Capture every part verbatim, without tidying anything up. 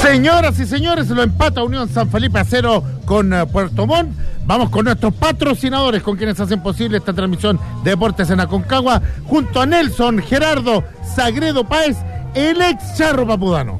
Señoras y señores, lo empata Unión San Felipe a cero con uh, Puerto Montt. Vamos con nuestros patrocinadores, con quienes hacen posible esta transmisión de Deportes en Aconcagua, junto a Nelson Gerardo Sagredo Páez, el ex Charro Papudano.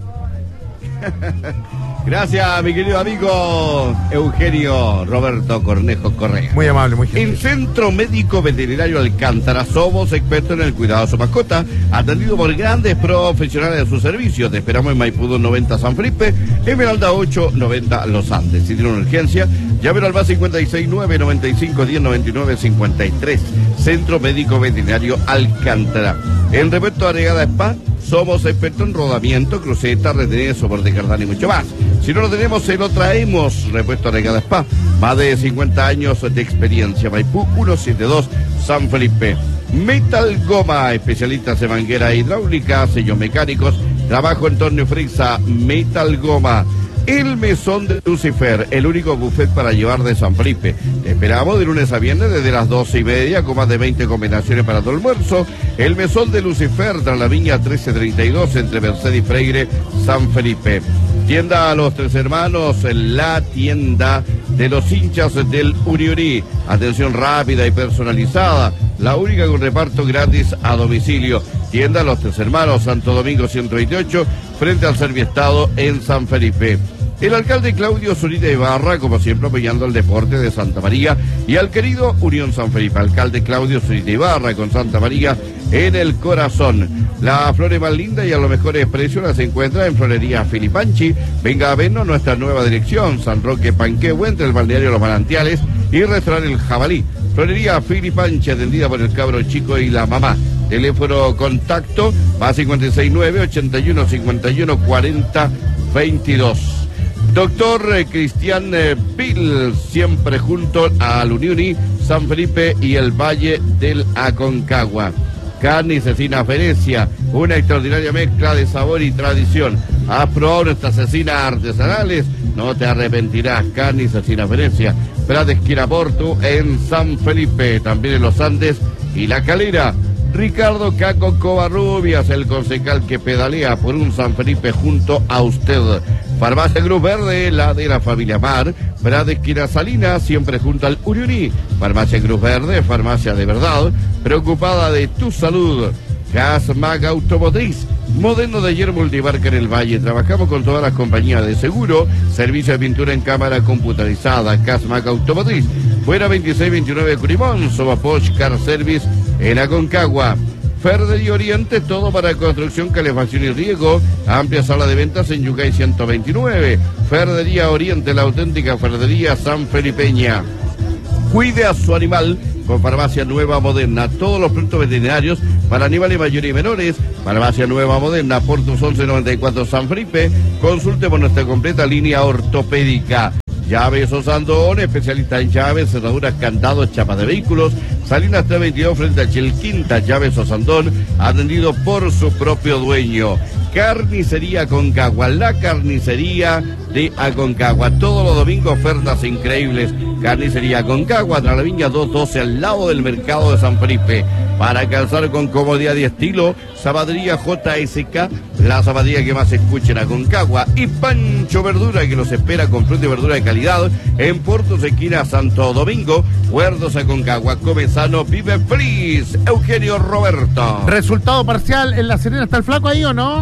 Gracias, mi querido amigo Eugenio Roberto Cornejo Correa. Muy amable, muy gentil. El Centro Médico Veterinario Alcántara, somos expertos en el cuidado de su mascota, atendido por grandes profesionales de su servicio. Te esperamos en Maipú noventa San Felipe, Esmeralda ocho noventa Los Andes. Si tiene una urgencia, llámelo al más cincuenta y seis nueve noventa y cinco diez noventa y nueve cincuenta y tres. Centro Médico Veterinario Alcántara. En Repuesto Aregada Spa, somos expertos en rodamiento, cruceta, retenida, soporte cardán y mucho más. Si no lo tenemos, se lo traemos. Repuesto Aregada Spa, más de cincuenta años de experiencia. Maipú ciento setenta y dos San Felipe. Metal Goma, especialistas en manguera hidráulica, sellos mecánicos, trabajo en torno y frisa. Metal Goma. El Mesón de Lucifer, el único buffet para llevar de San Felipe. Te esperamos de lunes a viernes desde las doce y media, con más de veinte combinaciones para tu almuerzo. El Mesón de Lucifer, tras la Viña trece treinta y dos, entre Mercedes y Freire, San Felipe. Tienda a los Tres Hermanos, la tienda de los hinchas del Uriurí. Atención rápida y personalizada, la única con reparto gratis a domicilio. Tienda a los Tres Hermanos, Santo Domingo ciento veintiocho, frente al Serviestado en San Felipe. El alcalde Claudio Zurita Ibarra, como siempre, apoyando al deporte de Santa María y al querido Unión San Felipe. Alcalde Claudio Zurita Ibarra, con Santa María en el corazón. Las flores más lindas y a los mejores precios las encuentra en Florería Filipanchi. Venga a vernos nuestra nueva dirección, San Roque Panquehue, entre el balneario Los Manantiales y restaurante El Jabalí. Florería Filipanchi, atendida por el cabro chico y la mamá. Teléfono contacto, más cincuenta y seis nueve ochenta y uno cincuenta y uno cuarenta veintidós. Doctor eh, Cristian eh, Pil, siempre junto al Uniuni, San Felipe y el Valle del Aconcagua. Carne y cecina Ferecia, una extraordinaria mezcla de sabor y tradición. ¿Has probado nuestras cecinas artesanales? No te arrepentirás. Carne y cecina Ferecia, Prat Esquina Porto en San Felipe, también en los Andes y La Calera. Ricardo Caco Covarrubias, el concejal que pedalea por un San Felipe junto a usted. Farmacia Cruz Verde, la de la familia Mar. Prat Esquina Salinas, siempre junto al Uriuní. Farmacia Cruz Verde, farmacia de verdad, preocupada de tu salud. Gasmag Automotriz, moderno de ayer, multimarca en el Valle. Trabajamos con todas las compañías de seguro, servicio de pintura en cámara computarizada. Gasmag Automotriz, fuera veintiséis veintinueve de Curimón. Somos Porsche Car Service en Aconcagua. Ferdería Oriente, todo para construcción, calefacción y riego. Amplia sala de ventas en Yucay ciento veintinueve. Ferdería Oriente, la auténtica ferdería sanfelipeña. Cuide a su animal con Farmacia Nueva Moderna. Todos los productos veterinarios para animales mayores y menores. Farmacia Nueva Moderna, Portus once noventa y cuatro San Felipe. Consulte por nuestra completa línea ortopédica. Llaves Osandón, especialista en llaves, cerraduras, candados, chapas de vehículos. Salinas trescientos veintidós frente a Chelquinta. Llaves Osandón, atendido por su propio dueño. Carnicería Aconcagua, la carnicería de Aconcagua. Todos los domingos ofertas increíbles. Carnicería Aconcagua, tras la Viña doscientos doce, al lado del mercado de San Felipe. Para calzar con comodidad y estilo, Zapatería J S K, la zapatería que más se escucha en Aconcagua. Y Pancho Verdura, que los espera con fruta y verdura de calidad en Puerto Esquina Santo Domingo. Huertos Aconcagua, come sano, vive feliz. Eugenio Roberto. Resultado parcial en La Serena. ¿Está el flaco ahí o no?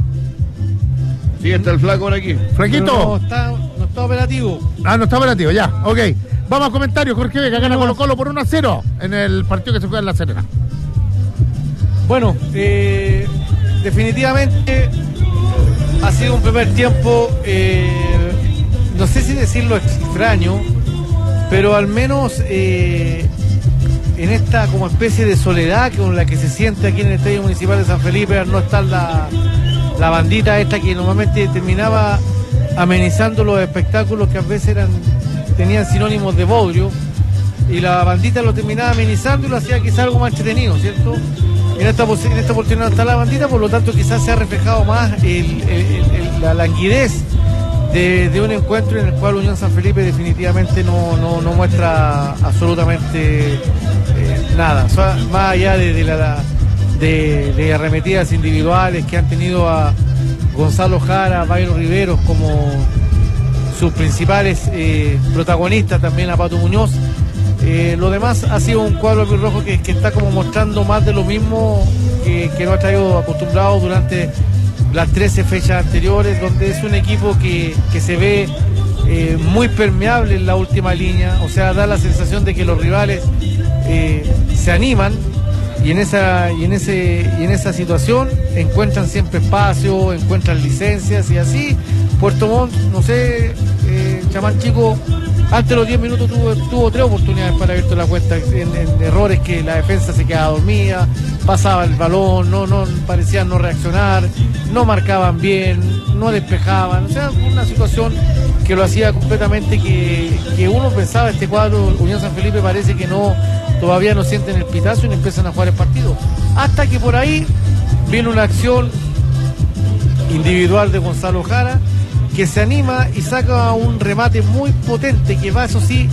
Sí, está el flaco por aquí. Flaquito. No, no está, no está operativo. Ah, no está operativo, ya, ok. Vamos a comentarios. Jorge Vega gana Colo Colo por uno a cero en el partido que se juega en La Serena. Bueno, eh, definitivamente ha sido un primer tiempo, eh, no sé si decirlo extraño, pero al menos eh, en esta como especie de soledad con la que se siente aquí en el Estadio Municipal de San Felipe, al no estar la, la bandita esta que normalmente terminaba amenizando los espectáculos que a veces eran tenían sinónimos de bodrio, y la bandita lo terminaba amenizando y lo hacía quizás algo más entretenido, ¿cierto? En esta, en esta oportunidad está la bandita, por lo tanto quizás se ha reflejado más el, el, el, la languidez de, de un encuentro en el cual Unión San Felipe definitivamente no, no, no muestra absolutamente eh, nada, o sea, más allá de, de, la, de, de arremetidas individuales que han tenido a Gonzalo Jara, Byron Riveros como sus principales eh, protagonistas, también a Pato Muñoz. Eh, lo demás ha sido un cuadro albirrojo que, que está como mostrando más de lo mismo que, que nos ha traído acostumbrados durante las trece fechas anteriores, donde es un equipo que, que se ve eh, muy permeable en la última línea, o sea, da la sensación de que los rivales eh, se animan y en esa y en ese y en esa situación encuentran siempre espacio, encuentran licencias y así. Puerto Montt, no sé, eh, Chamán Chico, antes de los diez minutos tuvo, tuvo tres oportunidades para abrirte la cuenta en, en errores que la defensa se quedaba dormida, pasaba el balón, no, no parecían no reaccionar, no marcaban bien, no despejaban, o sea, una situación que lo hacía completamente que, que uno pensaba, este cuadro Unión San Felipe parece que no, todavía no sienten el pitazo y no empiezan a jugar el partido, hasta que por ahí viene una acción individual de Gonzalo Jara, que se anima y saca un remate muy potente que va, eso sí,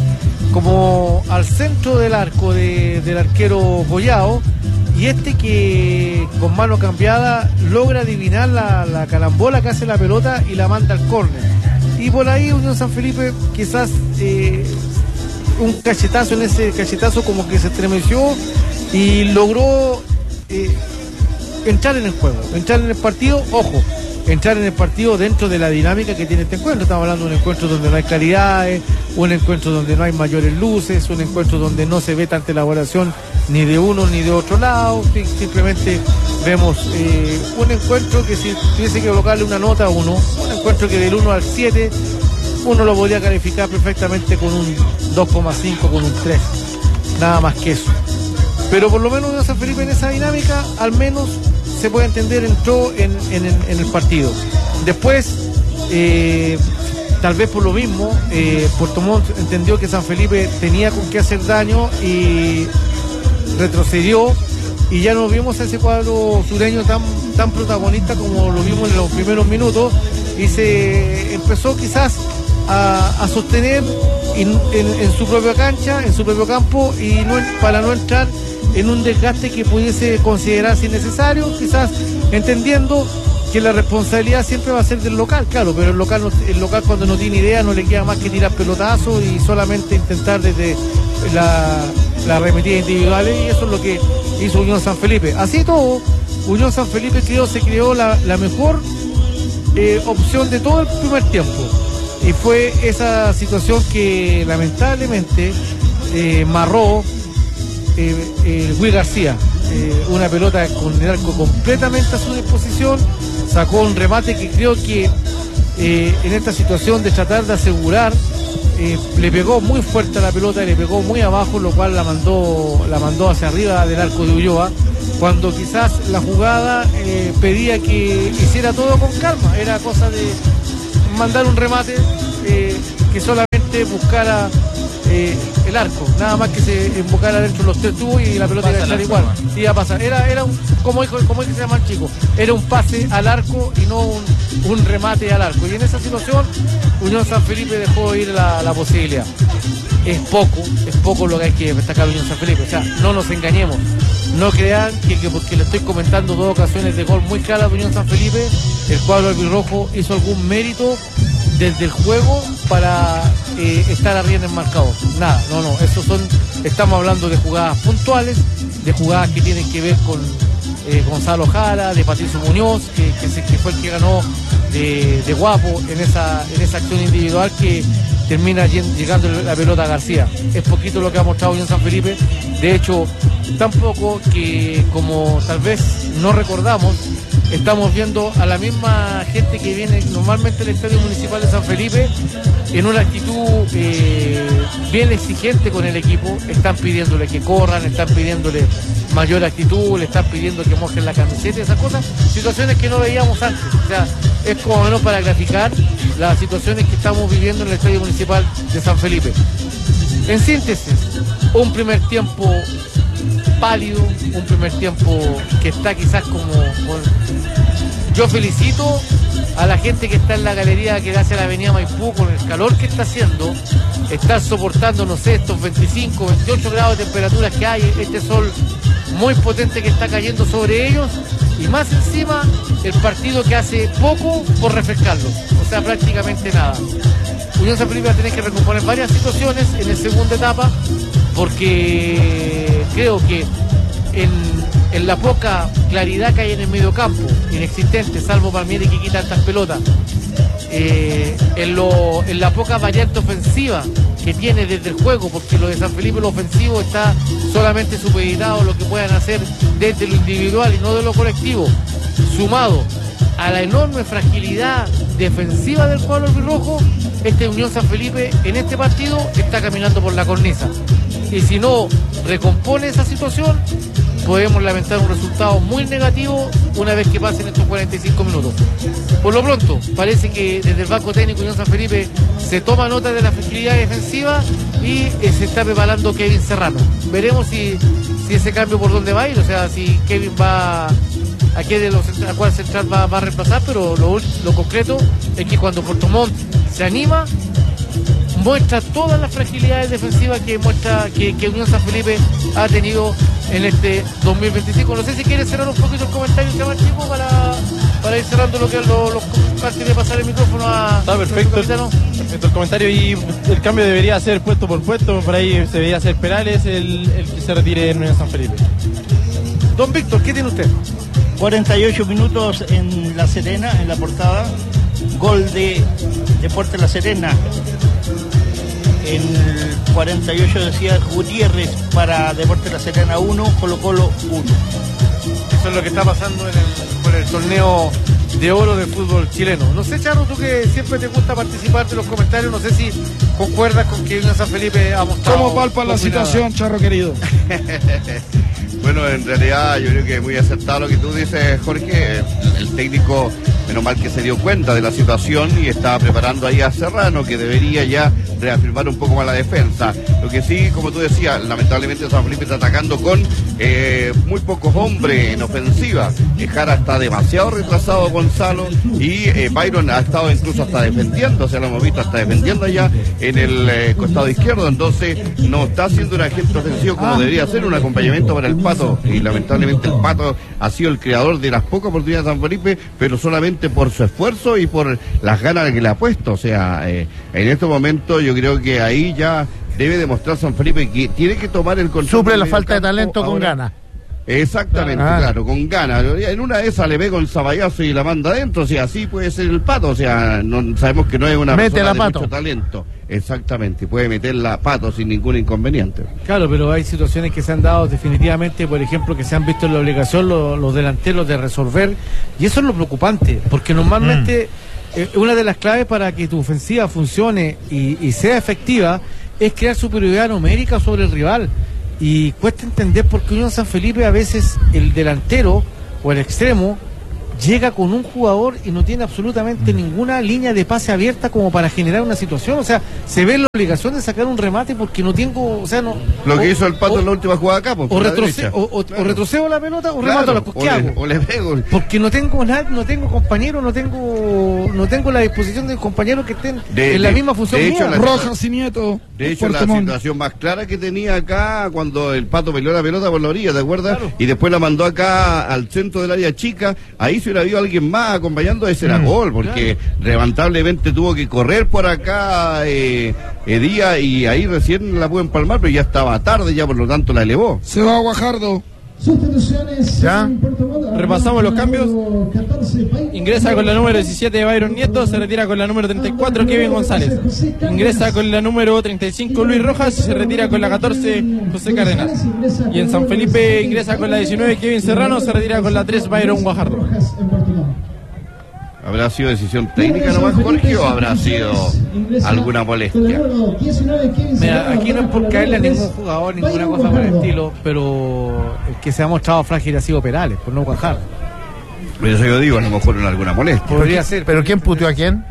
como al centro del arco de, del arquero Collao, y este que con mano cambiada logra adivinar la, la carambola que hace la pelota y la manda al córner. Y por ahí Unión San Felipe quizás eh, un cachetazo, en ese cachetazo como que se estremeció y logró eh, entrar en el juego, entrar en el partido, ojo, entrar en el partido dentro de la dinámica que tiene este encuentro. Estamos hablando de un encuentro donde no hay claridades, un encuentro donde no hay mayores luces, un encuentro donde no se ve tanta elaboración ni de uno ni de otro lado. Simplemente vemos eh, un encuentro que si tuviese que colocarle una nota a uno, un encuentro que del uno al siete uno lo podría calificar perfectamente con un dos coma cinco, con un tres, nada más que eso. Pero por lo menos Unión San Felipe en esa dinámica al menos se puede entender, entró en, en, en el partido. Después, eh, tal vez por lo mismo, eh, Puerto Montt entendió que San Felipe tenía con qué hacer daño y retrocedió, y ya no vimos a ese cuadro sureño tan, tan protagonista como lo vimos en los primeros minutos, y se empezó quizás a, a sostener en, en, en su propia cancha, en su propio campo, y no, para no entrar en un desgaste que pudiese considerarse innecesario, quizás entendiendo que la responsabilidad siempre va a ser del local, claro, pero el local, no, el local cuando no tiene idea no le queda más que tirar pelotazos y solamente intentar desde la, la arremetida individuales, y eso es lo que hizo Unión San Felipe. Así todo, Unión San Felipe creó, se creó la, la mejor eh, opción de todo el primer tiempo, y fue esa situación que lamentablemente eh, marró Eh, eh, Will García, eh, una pelota con el arco completamente a su disposición, sacó un remate que creo que eh, en esta situación de tratar de asegurar eh, le pegó muy fuerte a la pelota, le pegó muy abajo, lo cual la mandó la mandó hacia arriba del arco de Ulloa, cuando quizás la jugada eh, pedía que hiciera todo con calma, era cosa de mandar un remate eh, que solamente buscara Eh, el arco, nada más que se embocara dentro de los tres tubos y la pelota iba a estar igual, iba a pasar, era, era un, como dijo, como dice se llama el chico, era un pase al arco y no un, un remate al arco, y en esa situación Unión San Felipe dejó ir la, la posibilidad. Es poco, es poco lo que hay que destacar Unión San Felipe, o sea, no nos engañemos, no crean que, que porque le estoy comentando dos ocasiones de gol muy claras de Unión San Felipe, el cuadro albirrojo hizo algún mérito desde el juego para eh, estar arriba en el marcador. Nada, no, no, esos son, estamos hablando de jugadas puntuales, de jugadas que tienen que ver con eh, Gonzalo Jara, de Patricio Muñoz, que, que, se, que fue el que ganó de, de Guapo en esa, en esa acción individual que termina llegando la pelota a García. Es poquito lo que ha mostrado Unión San Felipe, de hecho, tampoco que como tal vez no recordamos, estamos viendo a la misma gente que viene normalmente al Estadio Municipal de San Felipe en una actitud eh, bien exigente con el equipo. Están pidiéndole que corran, están pidiéndole mayor actitud, le están pidiendo que mojen la camiseta y esas cosas, situaciones que no veíamos antes. O sea, es como menos para graficar las situaciones que estamos viviendo en el Estadio Municipal de San Felipe. En síntesis, un primer tiempo pálido, un primer tiempo que está quizás como, como... Yo felicito a la gente que está en la galería que da hacia la avenida Maipú con el calor que está haciendo, estar soportando, no sé, estos veinticinco, veintiocho grados de temperaturas que hay, este sol muy potente que está cayendo sobre ellos, y más encima el partido que hace poco por refrescarlo, o sea, prácticamente nada. Unión San Felipe va a tener que recomponer varias situaciones en la segunda etapa, porque creo que en, en la poca claridad que hay en el medio campo, inexistente, salvo Palmieri que quita tantas pelotas, eh, en, lo, en la poca variante ofensiva que tiene desde el juego, porque lo de San Felipe, lo ofensivo, está solamente supeditado a lo que puedan hacer desde lo individual y no de lo colectivo, sumado a la enorme fragilidad defensiva del cuadro albirrojo. Este Unión San Felipe en este partido está caminando por la cornisa, y si no recompone esa situación podemos lamentar un resultado muy negativo una vez que pasen estos cuarenta y cinco minutos. Por lo pronto parece que desde el banco técnico Unión San Felipe se toma nota de la fragilidad defensiva y eh, se está preparando Kevin Serrano. Veremos si, si ese cambio por dónde va a ir, o sea, si Kevin va a qué de los a cuál central va, va a reemplazar, pero lo, lo concreto es que cuando Puerto Montt se anima, muestra todas las fragilidades defensivas que muestra que, que Unión San Felipe ha tenido en este dos mil veinticinco. No sé si quieres cerrar un poquito el comentario, Esteban Chico, para, para ir cerrando lo que es los lo, antes de pasar el micrófono a... Está perfecto, perfecto el comentario, y el cambio debería ser puesto por puesto. Por ahí se debería hacer Perales el, el que se retire en Unión San Felipe. Don Víctor, ¿qué tiene usted? cuarenta y ocho minutos en La Serena, en la portada. Gol de Deportes La Serena. En el cuarenta y ocho decía Gutiérrez para Deportes La Serena uno, Colo Colo uno. Eso es lo que está pasando en el, con el torneo de oro de fútbol chileno. No sé, Charro, tú que siempre te gusta participar de los comentarios, no sé si concuerdas con que Unión San Felipe ha mostrado... ¿Cómo palpa la situación, Charro querido? Bueno, en realidad yo creo que es muy acertado lo que tú dices, Jorge. El técnico, menos mal que se dio cuenta de la situación y está preparando ahí a Serrano, que debería ya reafirmar un poco más la defensa. Lo que sí, como tú decías, lamentablemente San Felipe está atacando con eh, muy pocos hombres en ofensiva. Jara está demasiado retrasado, Gonzalo, y eh, Byron ha estado incluso hasta defendiendo, o sea, lo hemos visto hasta defendiendo allá en el eh, costado izquierdo. Entonces no está haciendo un agente ofensivo como debería ser, un acompañamiento para el Pato, y lamentablemente el Pato ha sido el creador de las pocas oportunidades de San Felipe, pero solamente por su esfuerzo y por las ganas que le ha puesto. O sea, eh, en este momento yo creo que ahí ya debe demostrar San Felipe que tiene que tomar el control. Suple la falta de talento ahora con ganas. Exactamente, ah. claro, con ganas. En una de esas le pega el sabayazo y la manda adentro, o sea, así puede ser el Pato, o sea, no, sabemos que no es una Mete persona la de Pato. mucho talento. Exactamente, puede meter la Pato sin ningún inconveniente. Claro, pero hay situaciones que se han dado definitivamente, por ejemplo, que se han visto en la obligación los, los delanteros de resolver, y eso es lo preocupante, porque normalmente mm. eh, una de las claves para que tu ofensiva funcione y, y sea efectiva es crear superioridad numérica sobre el rival. Y cuesta entender por qué Unión San Felipe a veces el delantero o el extremo llega con un jugador y no tiene absolutamente ninguna línea de pase abierta como para generar una situación. O sea, se ve la obligación de sacar un remate porque no tengo, o sea, no... Lo que o, hizo el Pato o, en la última jugada acá, pues, o, retroce o, o, claro. o retrocedo la pelota o claro, remato la ¿qué o hago? Le, o le pego. Porque no tengo nada, no tengo compañero, no tengo no tengo la disposición de compañeros que estén de, en la de, misma función de hecho, mía. Rojas y Nieto. De hecho, la situación más clara que tenía acá cuando el Pato peleó la pelota por la orilla, ¿te acuerdas? Claro. Y después la mandó acá al centro del área chica, ahí se hubiera habido alguien más acompañando, ese era mm, gol, porque claro. lamentablemente tuvo que correr por acá eh, eh, Díaz, y ahí recién la pudo empalmar, pero ya estaba tarde, ya por lo tanto la elevó. Se va a Guajardo. Sustituciones. ¿Ya? Repasamos los cambios. Ingresa con la número diecisiete Byron Nieto, se retira con la número treinta y cuatro Kevin González. Ingresa con la número treinta y cinco Luis Rojas, se retira con la catorce José Cárdenas. Y en San Felipe ingresa con la diecinueve Kevin Serrano, se retira con la tres Byron Guajardo. ¿Habrá sido decisión técnica nomás, Jorge, o habrá sido alguna molestia? Mira, aquí no es por caerle a ningún jugador, ninguna cosa por el estilo, pero el que se ha mostrado frágil ha sido Perales, por no cuajar. Pero eso yo digo, a lo mejor en alguna molestia. Podría ser. ¿Pero quién puteó a quién?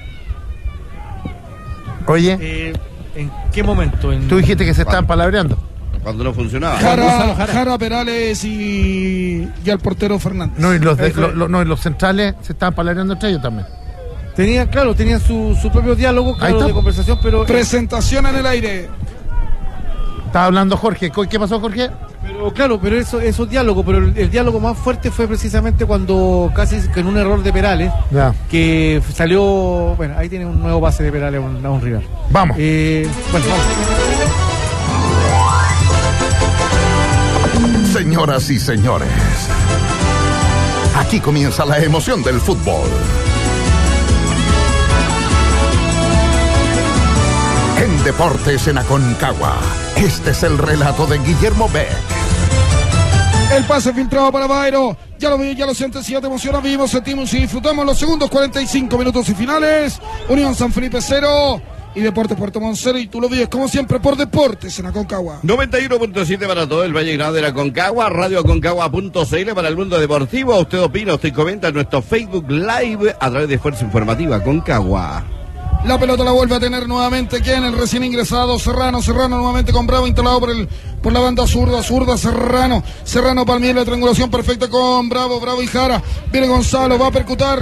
Oye. Eh, ¿En qué momento? En... Tú dijiste que se estaban palabreando. Cuando no funcionaba. Jara, Jara Perales y, y al portero Fernández. No, y los, de, lo, lo, no, y los centrales se estaban palabreando entre ellos también. Tenían, claro, tenían su, su propio diálogo, claro, de conversación, pero... Presentación en el aire. Estaba hablando Jorge. ¿Qué pasó, Jorge? Pero Pero, claro, pero eso es un diálogo, pero el, el diálogo más fuerte fue precisamente cuando casi con un error de Perales, Ya. que salió, bueno, ahí tiene un nuevo pase de Perales a un, a un rival. Vamos. Eh, bueno, vamos. Señoras y señores, aquí comienza la emoción del fútbol. En Deportes en Aconcagua, este es el relato de Guillermo Beck. El pase filtrado para Bairo. Ya lo vi, ya lo sientes, ya te emociona. Vivimos, sentimos y disfrutamos los segundos cuarenta y cinco minutos y finales. Unión San Felipe cero y Deportes Puerto Montt cero. Y tú lo vives como siempre por Deportes en Aconcagua. noventa y uno punto siete para todo el Valle Grande de la Aconcagua, radio aconcagua punto c l para el mundo deportivo. Usted opina, usted comenta en nuestro Facebook Live a través de Fuerza Informativa Aconcagua. La pelota la vuelve a tener nuevamente quien el recién ingresado Serrano, Serrano nuevamente con Bravo instalado por el por la banda zurda, zurda Serrano, Serrano Palmier, la triangulación perfecta con Bravo, Bravo y Jara, viene Gonzalo, va a percutar,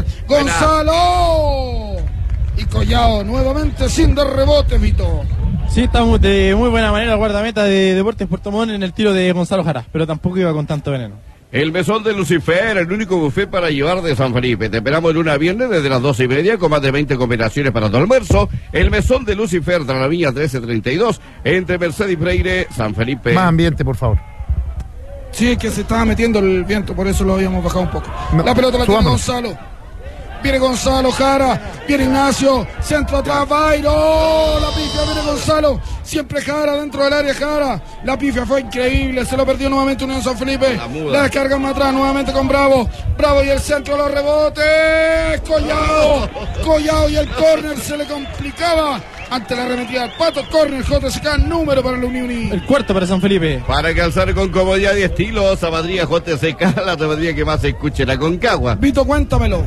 Gonzalo y Collao nuevamente sin dar rebote, Vito. Sí, estamos de muy buena manera el guardameta de Deportes Puerto Montt en el tiro de Gonzalo Jara, pero tampoco iba con tanto veneno. El mesón de Lucifer, el único buffet para llevar de San Felipe. Te esperamos el lunes a viernes desde las doce y media con más de veinte combinaciones para tu almuerzo. El mesón de Lucifer, de la Villa trece treinta y dos, entre Mercedes Freire, San Felipe. Más ambiente, por favor. Sí, es que se estaba metiendo el viento, por eso lo habíamos bajado un poco. No, la pelota la tiene subamos. Gonzalo. Viene Gonzalo, Jara, viene Ignacio, centro atrás, Bairo, la pifia, viene Gonzalo, siempre Jara dentro del área, Jara, la pifia fue increíble, se lo perdió nuevamente Unión San Felipe, la, la descarga más atrás nuevamente con Bravo, Bravo y el centro, los rebotes, Collao, Collao y el córner se le complicaba ante la arremetida del Pato, córner, J C K, número para la Unión. El cuarto para San Felipe. Para calzar con comodidad y estilo, Zapadría J C K, la zapadría que más se escuche en Aconcagua. Vito, cuéntamelo.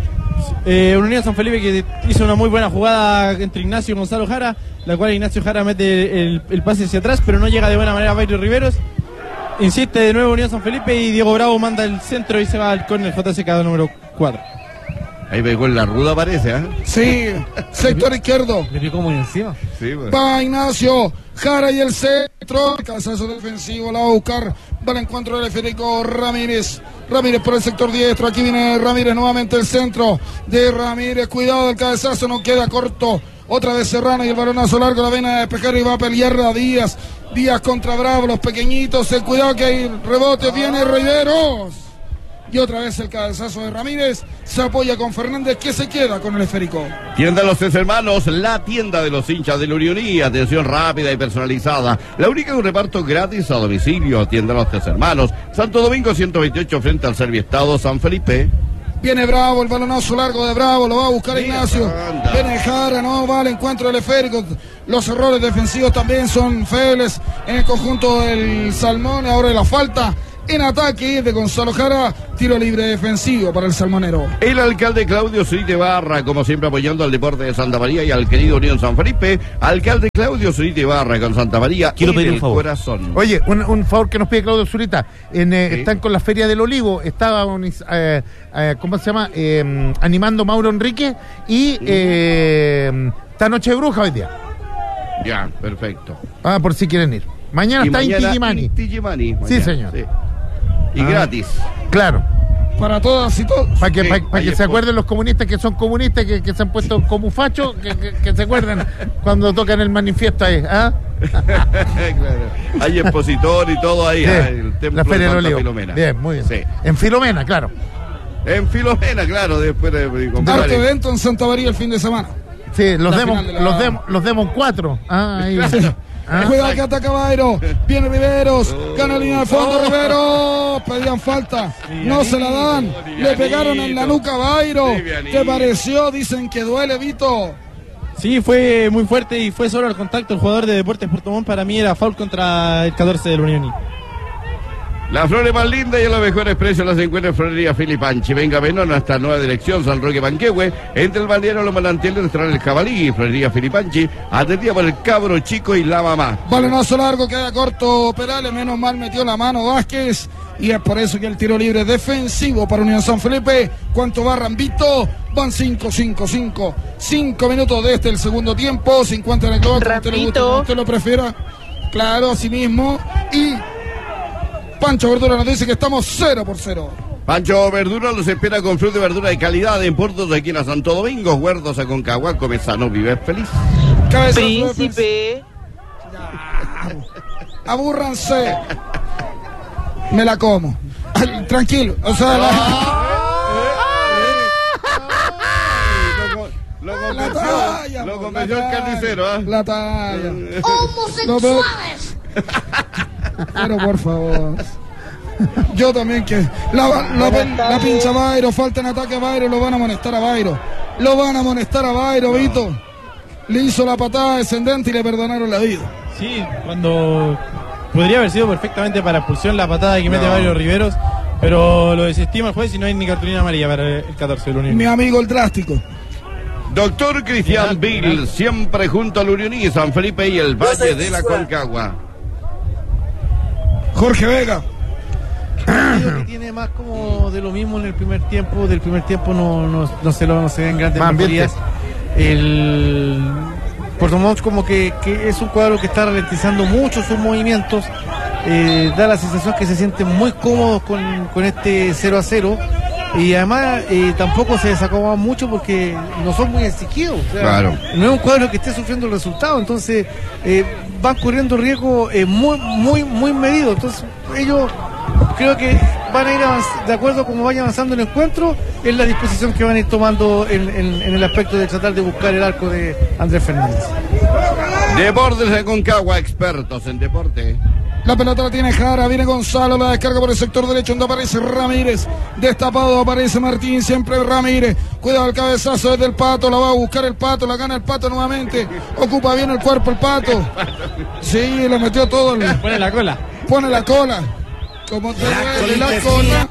Eh, Unión San Felipe que hizo una muy buena jugada entre Ignacio y Gonzalo Jara, la cual Ignacio Jara mete el, el pase hacia atrás, pero no llega de buena manera a Bayro Riveros. Insiste de nuevo Unión San Felipe y Diego Bravo manda el centro y se va al córner J C K número cuatro. Ahí pegó en la ruda, parece, ¿eh? Sí, sector izquierdo. Le picó muy encima. Sí, pues. Va Ignacio, Jara y el centro. Cabezazo defensivo, la va a buscar. Va al encuentro del Federico Ramírez. Ramírez por el sector diestro. Aquí viene Ramírez nuevamente el centro de Ramírez. Cuidado del cabezazo, no queda corto. Otra vez Serrano y el balonazo largo. La vena de despejar y va a pelear a Díaz. Díaz contra Bravo, los pequeñitos. El cuidado que hay rebote. Viene Riveros. Y otra vez el cabezazo de Ramírez. Se apoya con Fernández que se queda con el esférico. Tienda Los Tres Hermanos, la tienda de los hinchas de la Unión y atención rápida y personalizada. La única con reparto gratis a domicilio. Tienda Los Tres Hermanos, Santo Domingo ciento veintiocho frente al Serviestado San Felipe. Viene Bravo, el balonazo largo de Bravo, lo va a buscar Ignacio. Viene Jara, no va al encuentro del esférico. Los errores defensivos también son febles en el conjunto del Salmón. Ahora la falta en ataque de Gonzalo Jara, tiro libre defensivo para el salmonero. El alcalde Claudio Zurite Barra, como siempre apoyando al deporte de Santa María y al querido Unión San Felipe. Alcalde Claudio Zurite Barra con Santa María. Quiero pedir un favor. Corazón. Oye, un, un favor que nos pide Claudio Zurita. En, eh, Sí. Están con la Feria del Olivo. Estaba, eh, eh, ¿cómo se llama? Eh, animando Mauro Enrique. Y eh, está Noche de Bruja hoy día. Ya, perfecto. Ah, por si quieren ir. Mañana Y está mañana Inti Gimani. Inti Gimani, Sí, mañana, señor. sí. Y Ah. gratis. Claro. Para todas y todos. Para que, Sí, pa- pa' ahí que es se por- acuerden los comunistas que son comunistas, que, que se han puesto como fachos, que, que- que se acuerden cuando tocan el manifiesto ahí. ¿Ah? Claro. Hay expositor y todo ahí. Sí, ah, el templo la Feria de del Santa Olivo. Filomena. Bien, muy bien. Sí. En Filomena, claro. En Filomena, claro, después de, de comprar Harto el- evento en Santa María el fin de semana. Sí, los La demos, final de la- los demos, los demos cuatro. Ah, ahí. Ah. Cuidado que ataca Bairo. Viene Riveros. Gana la línea de fondo Riveros. Pedían falta. No se la dan. Le pegaron en la nuca a Bairo. ¿Qué pareció? Dicen que duele, Vito. Sí, fue muy fuerte y fue solo el contacto. El jugador de Deportes Puerto Montt para mí era foul contra el catorce de la Unión. Las flores más lindas y a los mejores precios las encuentra en Florería Filipanchi. Venga a vernos a nuestra nueva dirección, San Roque Panquehue, entre el balneario Los Manantiales, restaurante El Jabalí, Florería Filipanchi, atendida por el cabro chico y la mamá. Balonazo largo, queda corto Perales. Menos mal metió la mano Vázquez. Y es por eso que el tiro libre defensivo para Unión San Felipe. ¿Cuánto barran, Vito? Van cinco, cinco, cinco. cinco minutos desde el segundo tiempo. Se encuentra en el globo, como usted le guste, como usted lo prefiera. Claro, así mismo. Y Pancho Verdura nos dice que estamos cero por cero. Pancho Verdura los espera con fruta y verdura de calidad en puertos de aquí en Santo Domingo, Huertos, Aconcagua, come sano, vive feliz. Cabeza Príncipe. Abúrranse. Me la como. Ay, tranquilo. O sea, la, Lo la convenció, talla. lo po, convenció la el carnicero, ¿ah? La talla. Homosexuales. Pero por favor. Yo también que la, la, la, la pincha Bairo, falta en ataque a Bairo, lo van a amonestar a Bairo. Lo van a amonestar a Bairo, no. Vito. Le hizo la patada descendente y le perdonaron la vida. Sí, cuando podría haber sido perfectamente para expulsión la patada que mete No. Bairo Riveros, pero lo desestima el juez y no hay ni cartulina amarilla para el catorce del Unión. Mi amigo el drástico. Doctor Cristian Bill, siempre junto al Unioní, San Felipe y el Valle de la Concagua. Jorge Vega. Que tiene más como de lo mismo en el primer tiempo. Del primer tiempo no, no, no se lo no se ven grandes Más mejorías. El Puerto Montt como que, que es un cuadro que está ralentizando mucho sus movimientos. Eh, da la sensación que se sienten muy cómodos con, con este cero a cero. Y además eh, tampoco se desacomodan mucho porque no son muy exigidos. O sea, Claro. no es un cuadro que esté sufriendo el resultado. Entonces eh, van corriendo riesgo eh, muy, muy, muy medido. Entonces ellos creo que van a ir avanz- de acuerdo a cómo vaya avanzando el encuentro, es la disposición que van a ir tomando en, en, en el aspecto de tratar de buscar el arco de Andrés Fernández. Deportes de Concagua, expertos en deporte. La pelota la tiene Jara, viene Gonzalo, la descarga por el sector derecho donde aparece Ramírez, destapado aparece Martín, siempre Ramírez, cuidado el cabezazo desde el Pato, la va a buscar el Pato, la gana el Pato nuevamente, ocupa bien el cuerpo el Pato, sí, le metió todo, el, Pone la cola. pone la cola, como te duele la cola,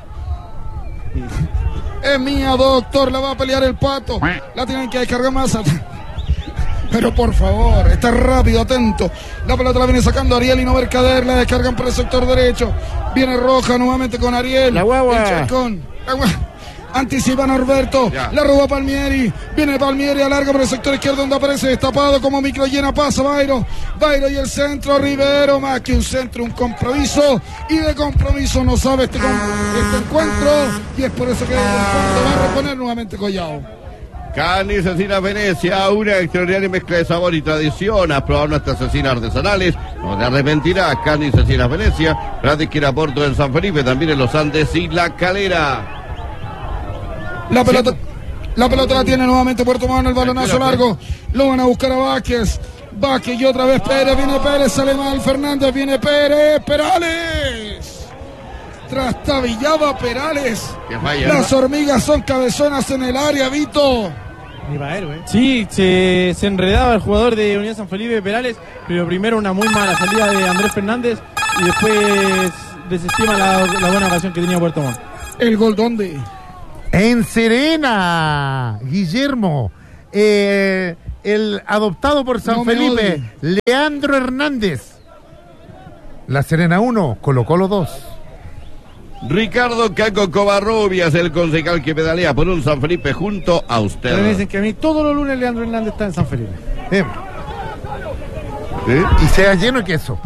es mía doctor, la va a pelear el Pato, la tienen que descargar más atrás. Pero por favor, está rápido, atento. La pelota la viene sacando Ariel y no Mercader. La descargan por el sector derecho. Viene Roja nuevamente con Ariel. La guagua. El Chacón. La guagua. Anticipa Norberto. Ya. La roba Palmieri. Viene Palmieri, alarga por el sector izquierdo donde aparece destapado como micro llena. Pasa Bairo. Bairo y el centro. Rivero. Más que un centro, un compromiso. Y de compromiso no sabe este, con- este encuentro. Y es por eso que el encuentro va a reponer nuevamente Collao. Carne y Cecina Venecia, una extraordinaria mezcla de sabor y tradición. Has probado nuestras cecinas artesanales, no te arrepentirás. Carne y Cecinas Venecia, gratis que ir a Porto del San Felipe, también en los Andes y La Calera. La pelota, la pelota la tiene nuevamente Puerto Montt, el balonazo largo. Lo van a buscar a Vázquez. Vázquez y otra vez Pérez. Viene Pérez, sale mal Fernández. Viene Pérez. Perales. Trastabillaba Perales. Que falla. Las hormigas son cabezonas en el área, Vito. Ni para héroe. Sí, se, se enredaba el jugador de Unión San Felipe Perales, pero primero una muy mala salida de Andrés Fernández y después desestima la, la buena ocasión que tenía Puerto Montt. El gol donde. En Serena, Guillermo, eh, el adoptado por San No me Felipe, Leandro Hernández. La Serena uno, Colo Colo dos. Ricardo Caco Covarrubias, el concejal que pedalea por un San Felipe junto a Pero me usted. dicen que a mí todos los lunes Leandro Hernández está en San Felipe. Eh, ¿Sí? y sea lleno de queso.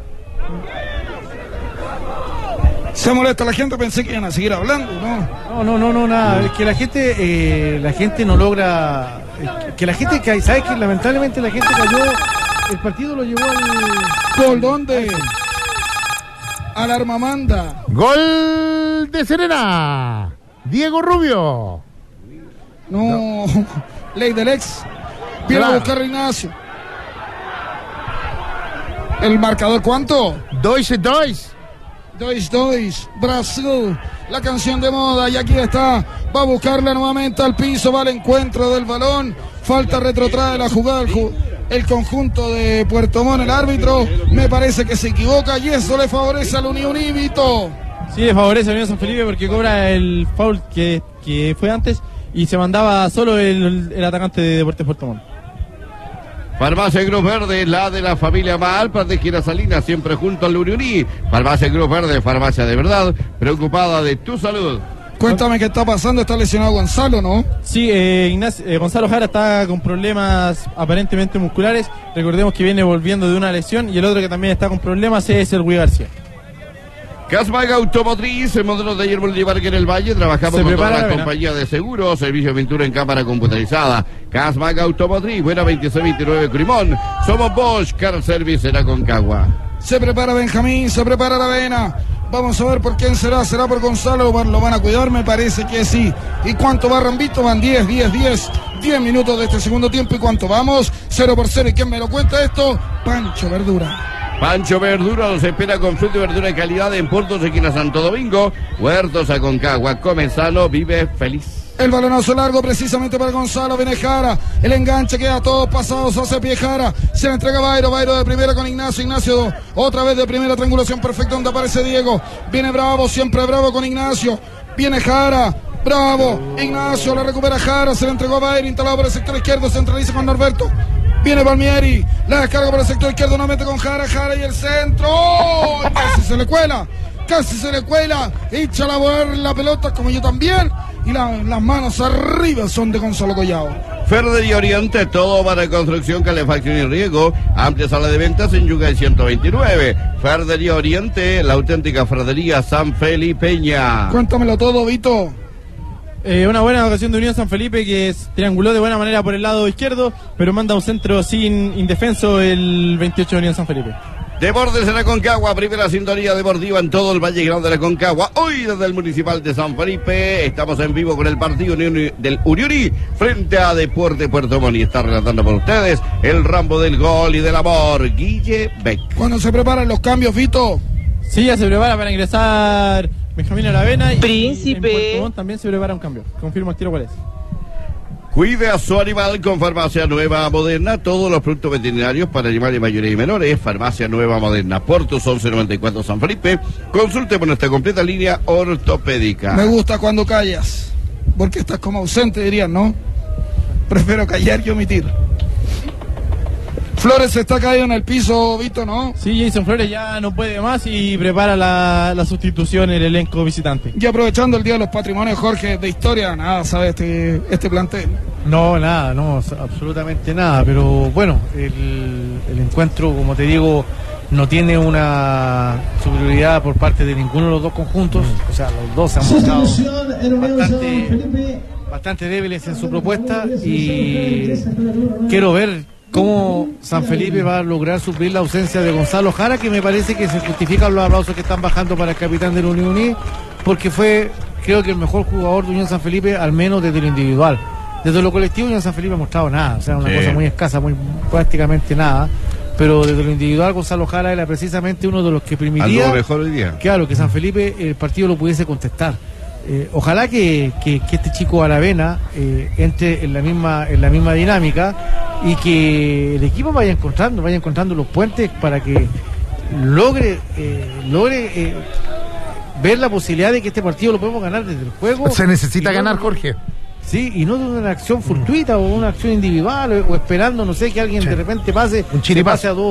Se molesta la gente, pensé que iban a seguir hablando, ¿no? No, no, no, no, nada. Es que la gente, eh, la gente no logra. eh, Que la gente que sabe que lamentablemente la gente cayó. El partido lo llevó al. ¿Gol donde? Alarma manda. Gol de Serena, Diego Rubio. No, ley del ex. Viene Claro. a buscar a Ignacio. ¿El marcador cuánto? Deutsche Deutsch. Deutsch, Deutsch, Brasil. La canción de moda y aquí está. Va a buscarla nuevamente al piso. Va al encuentro del balón. Falta retrotrae la jugada. El, ju- el conjunto de Puerto Montt, el árbitro. Me parece que se equivoca y eso le favorece al Unión Vito. Sí, le favorece a Unión San Felipe porque cobra el foul que, que fue antes y se mandaba solo el, el atacante de Deportes Puerto Montt. Farmacia Cruz Verde, la de la familia Maalpa de Gira Salinas, siempre junto al Uriuní. Farmacia Cruz Verde, farmacia de verdad, preocupada de tu salud. Cuéntame qué está pasando. Está lesionado Gonzalo, ¿no? Sí, eh, Ignacio, eh, Gonzalo Jara está con problemas aparentemente musculares. Recordemos que viene volviendo de una lesión y el otro que también está con problemas es el Rui García. Casmaga Automotriz, el modelo de ayer Bolívar que en el Valle, trabajamos Se con toda prepara la la compañía de seguros, servicio de pintura en cámara computarizada. Casmaga Automotriz, buena veintiséis veintinueve Crimón. Somos Bosch, Car Service en Aconcagua. Se prepara Benjamín, se prepara la avena. Vamos a ver por quién será. ¿Será por Gonzalo? ¿Lo van a cuidar? Me parece que sí. ¿Y cuánto va Rambito? Van diez, diez, diez. diez minutos de este segundo tiempo. ¿Y cuánto vamos? cero por cero. ¿Y quién me lo cuenta esto? Pancho Verdura. Pancho Verdura los espera con fruta y verdura de calidad en Puerto Esquina Santo Domingo. Huertos Aconcagua. Come sano, vive feliz. El balonazo largo precisamente para Gonzalo. Viene Jara. El enganche queda todos pasados hacia pie Jara. Se le entrega Bairo. Bairo de primera con Ignacio. Ignacio otra vez de primera. Triangulación perfecta donde aparece Diego. Viene Bravo. Siempre Bravo con Ignacio. Viene Jara. Bravo. Ignacio la recupera Jara. Se le entregó a Bairo. Instalado por el sector izquierdo. Centraliza con Norberto. Viene Palmieri. La descarga por el sector izquierdo. Nuevamente con Jara. Jara y el centro. ¡Oh! Casi se le cuela. Casi se le cuela. Echa a volar la pelota como yo también. Y la, las manos arriba son de Gonzalo Collao. Ferretería Oriente, todo para construcción, calefacción y riego. Amplia sala de ventas en Yungay ciento veintinueve. Ferretería Oriente, la auténtica Ferretería San Felipeña. Cuéntamelo todo, Vito. Eh, una buena ocasión de Unión San Felipe que es, trianguló de buena manera por el lado izquierdo, pero manda un centro sin indefenso el veintiocho de Unión San Felipe. Deportes en Aconcagua, primera sintonía deportiva en todo el Valle Grande de Aconcagua. Hoy desde el Municipal de San Felipe estamos en vivo con el partido del Uriuri frente a Deporte Puerto Montt. Y está relatando por ustedes el Rambo del gol y del amor, Guille Beck. Cuando se preparan los cambios, Vito. Sí, ya se prepara para ingresar Benjamín Aravena. Y Príncipe. en Puerto Montt también se prepara un cambio. Confirmo el tiro cuál es. Cuide a su animal con Farmacia Nueva Moderna. Todos los productos veterinarios para animales mayores y menores. Farmacia Nueva Moderna. Portos once noventa y cuatro San Felipe. Consulte por nuestra completa línea ortopédica. Me gusta cuando callas. Porque estás como ausente, dirían, ¿no? Prefiero callar que omitir. Flores está caído en el piso, Vito, ¿no? Sí, Jason Flores ya no puede más y prepara la, la sustitución en el elenco visitante. Y aprovechando el Día de los Patrimonios, Jorge, de historia, nada, ¿sabe este, este plantel? No, nada, no, absolutamente nada, pero bueno, el, el encuentro, como te digo, no tiene una superioridad por parte de ninguno de los dos conjuntos, o sea, los dos se han mostrado bastante, bastante débiles en su propuesta y quiero ver cómo San Felipe va a lograr suplir la ausencia de Gonzalo Jara, que me parece que se justifican los aplausos que están bajando para el capitán de la Unión Uní, porque fue, creo que el mejor jugador de Unión San Felipe, al menos desde lo individual. Desde lo colectivo Unión San Felipe ha mostrado nada, o sea, una sí. cosa muy escasa, muy prácticamente nada, pero desde lo individual Gonzalo Jara era precisamente uno de los que permitía, algo mejor hoy día. Claro, que San Felipe el partido lo pudiese contestar. Eh, ojalá que, que, que este chico Aravena eh, entre en la misma en la misma dinámica y que el equipo vaya encontrando vaya encontrando los puentes para que logre eh, logre eh, ver la posibilidad de que este partido lo podemos ganar desde el juego. Se necesita ganar, no, Jorge. Sí, y no de una acción fortuita o una acción individual o, o esperando, no sé, que alguien sí. de repente pase, un chiripazo. pase a dos